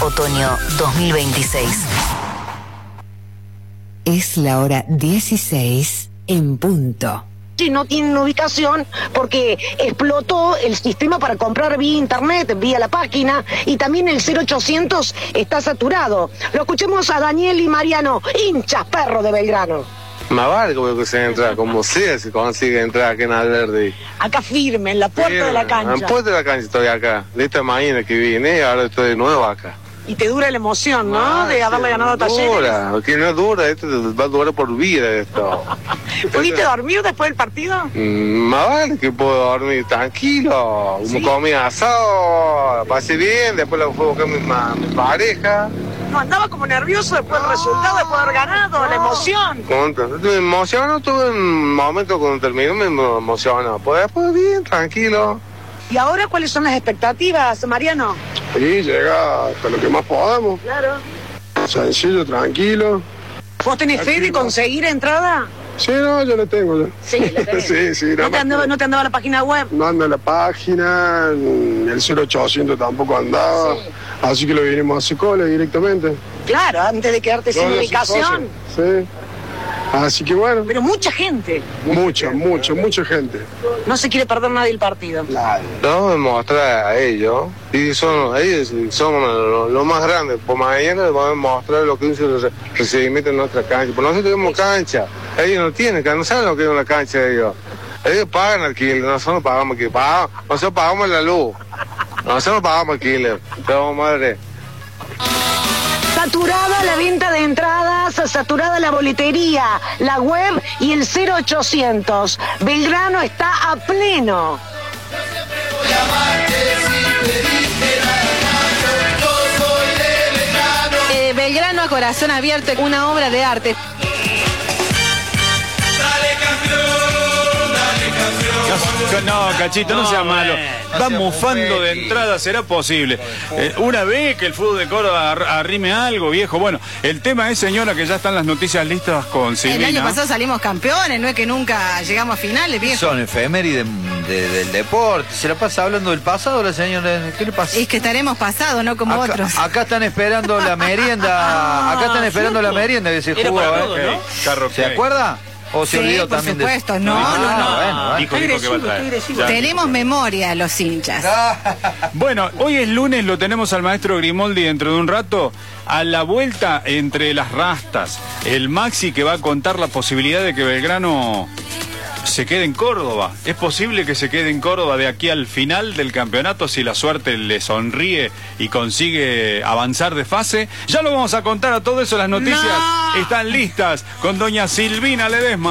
Otoño 2026. Es la hora 16 en punto. Y no tienen ubicación porque explotó el sistema para comprar vía internet, vía la página, y también el 0800 está saturado. Lo escuchemos a Daniel y Mariano, hinchas perro de Belgrano. Más vale que se entra, como sea, se consigue entrar aquí en Alberdi. Acá firme, en la puerta de la cancha. En la puerta de la cancha estoy acá. De esta mañana que vine y ahora estoy de nuevo acá. Y te dura la emoción, ¿no? De haberle ganado a Talleres. Dura, que no dura, esto va a durar por vida esto. ¿Pudiste dormir después del partido? Más vale que puedo dormir tranquilo. ¿Sí? Comí asado, pasé bien, después la fue a buscar mi pareja. No, andaba como nervioso después del resultado, después de haber ganado, la emoción. Me emocionó, tuve un momento cuando terminó, me emocionó. Pues después bien, tranquilo. ¿Y ahora cuáles son las expectativas, Mariano? Sí, llega hasta lo que más podamos. Claro. Sencillo, tranquilo. ¿Vos tenés fe de conseguir entrada? Sí, no, yo la tengo. Sí, la tenés. Sí. ¿No te andaba la página web? No anda la página, el 0800 tampoco andaba. Sí. Así que lo vinimos a hacer cola directamente. Claro, antes de quedarte sin ubicación. Sí. Así que bueno. Pero mucha gente. Mucha gente. No se quiere perder nadie el partido. Nadie. Vamos a mostrar a ellos, y ellos son lo más grande. Por mañana les vamos a mostrar lo que es el recibimiento en nuestra cancha. Porque nosotros tenemos cancha, ellos no tienen, no saben lo que es una cancha de ellos. Ellos pagan alquiler, nosotros pagamos alquiler. Nosotros pagamos la luz. Nosotros pagamos alquiler. Pero madre. Saturada la venta de entradas, saturada la boletería, la web y el 0800. Belgrano está a pleno. Belgrano a corazón abierto, una obra de arte. No, Cachito, no sea malo. Va mufando de entrada, será posible. Una vez que el fútbol de Córdoba arrime algo, viejo. Bueno, el tema es, señora, que ya están las noticias listas con Silvina. El año pasado salimos campeones, no es que nunca llegamos a finales, viejo. Son efemérides del deporte. Se la pasa hablando del pasado, la señora. ¿Qué le pasa? Es que estaremos pasados, no como otros. Acá están esperando la merienda. Acá están esperando la merienda que se jugó. ¿Se acuerda? ¿O se olvidó también de eso? Por supuesto, no. Dijo que va a traer. Tenemos memoria los hinchas. Bueno, hoy es lunes, lo tenemos al maestro Grimoldi dentro de un rato. A la vuelta entre las rastas, el Maxi que va a contar la posibilidad de que Belgrano se quede en Córdoba. ¿Es posible que se quede en Córdoba de aquí al final del campeonato si la suerte le sonríe y consigue avanzar de fase? Ya lo vamos a contar a todo eso, las noticias están listas con doña Silvina Ledesma.